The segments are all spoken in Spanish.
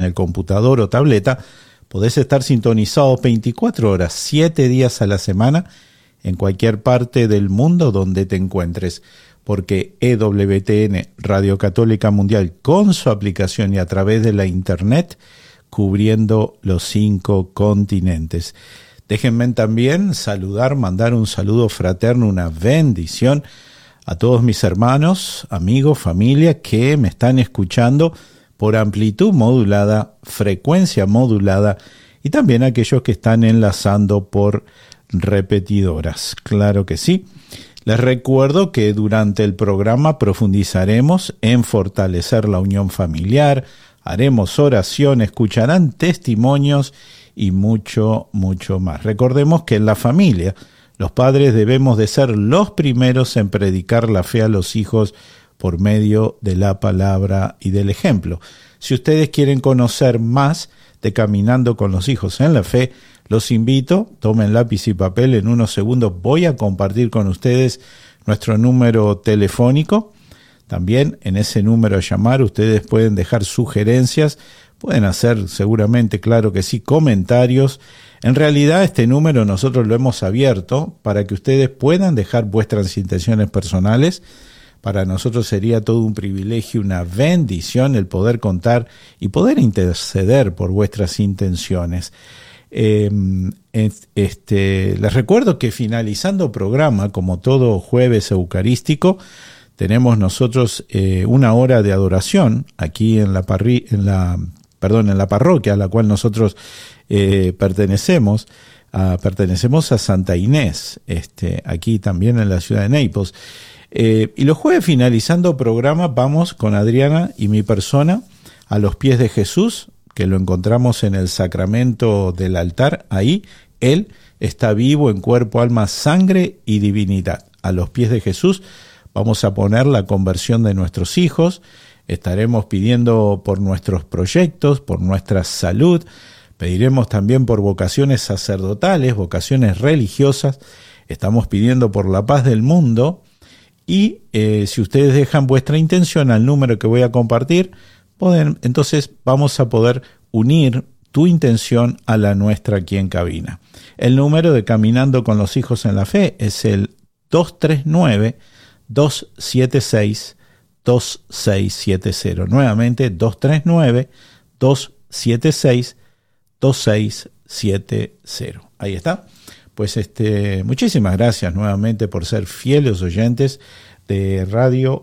el computador o tableta, podés estar sintonizado 24 horas, 7 días a la semana, en cualquier parte del mundo donde te encuentres, porque EWTN, Radio Católica Mundial, con su aplicación y a través de la internet, cubriendo los 5 continentes. Déjenme también saludar, mandar un saludo fraterno, una bendición a todos mis hermanos, amigos, familia que me están escuchando por amplitud modulada, frecuencia modulada, y también aquellos que están enlazando por repetidoras. Claro que sí. Les recuerdo que durante el programa profundizaremos en fortalecer la unión familiar, haremos oración, escucharán testimonios y mucho, mucho más. Recordemos que en la familia los padres debemos de ser los primeros en predicar la fe a los hijos por medio de la palabra y del ejemplo. Si ustedes quieren conocer más de Caminando con los Hijos en la Fe, los invito, tomen lápiz y papel, en unos segundos voy a compartir con ustedes nuestro número telefónico. También en ese número a llamar ustedes pueden dejar sugerencias, pueden hacer seguramente, claro que sí, comentarios. En realidad este número nosotros lo hemos abierto para que ustedes puedan dejar vuestras intenciones personales. Para nosotros sería todo un privilegio, una bendición el poder contar y poder interceder por vuestras intenciones. Les recuerdo que finalizando programa, como todo jueves eucarístico, tenemos nosotros una hora de adoración aquí en la parroquia a la cual nosotros pertenecemos a Santa Inés, aquí también en la ciudad de Naples. Y los jueves finalizando programa vamos con Adriana y mi persona a los pies de Jesús, que lo encontramos en el sacramento del altar. Ahí Él está vivo en cuerpo, alma, sangre y divinidad. A los pies de Jesús vamos a poner la conversión de nuestros hijos, estaremos pidiendo por nuestros proyectos, por nuestra salud, pediremos también por vocaciones sacerdotales, vocaciones religiosas, estamos pidiendo por la paz del mundo. Y si ustedes dejan vuestra intención al número que voy a compartir, entonces vamos a poder unir tu intención a la nuestra aquí en cabina. El número de Caminando con los Hijos en la Fe es el 239-276-2670. Nuevamente, 239-276-2670. Ahí está. Pues muchísimas gracias nuevamente por ser fieles oyentes de Radio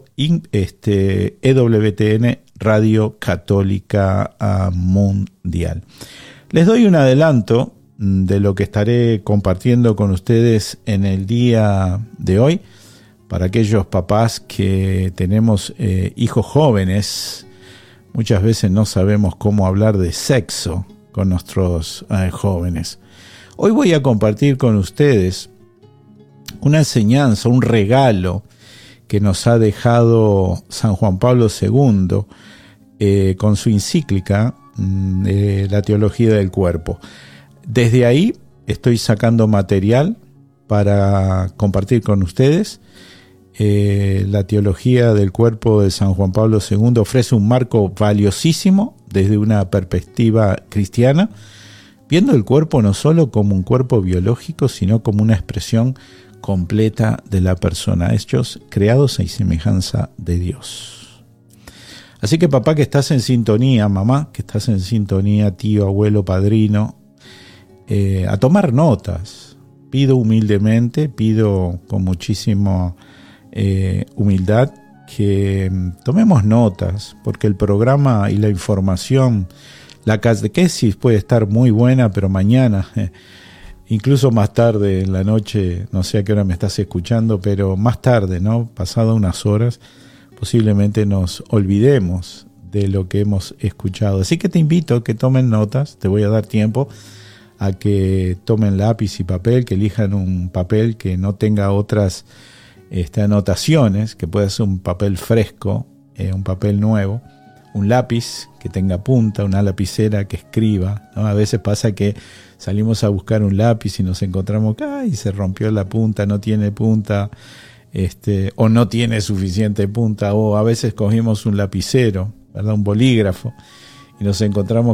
EWTN, Radio Católica Mundial. Les doy un adelanto de lo que estaré compartiendo con ustedes en el día de hoy. Para aquellos papás que tenemos hijos jóvenes, muchas veces no sabemos cómo hablar de sexo con nuestros jóvenes. Hoy voy a compartir con ustedes una enseñanza, un regalo que nos ha dejado San Juan Pablo II con su encíclica La Teología del Cuerpo. Desde ahí estoy sacando material para compartir con ustedes. La Teología del Cuerpo de San Juan Pablo II ofrece un marco valiosísimo desde una perspectiva cristiana, viendo el cuerpo no solo como un cuerpo biológico, sino como una expresión completa de la persona, hechos creados a semejanza de Dios. Así que papá que estás en sintonía, mamá que estás en sintonía, tío, abuelo, padrino, a tomar notas. Pido humildemente, pido con muchísima humildad que tomemos notas, porque el programa y la información, la catequesis puede estar muy buena, pero mañana, incluso más tarde en la noche, no sé a qué hora me estás escuchando, pero más tarde, ¿no? Pasado unas horas, posiblemente nos olvidemos de lo que hemos escuchado. Así que te invito a que tomen notas, te voy a dar tiempo a que tomen lápiz y papel, que elijan un papel que no tenga otras anotaciones, que pueda ser un papel fresco, un papel nuevo, un lápiz que tenga punta, una lapicera que escriba, ¿no? A veces pasa que salimos a buscar un lápiz y nos encontramos que se rompió la punta, no tiene punta, o no tiene suficiente punta, o a veces cogimos un lapicero, ¿verdad? Un bolígrafo, y nos encontramos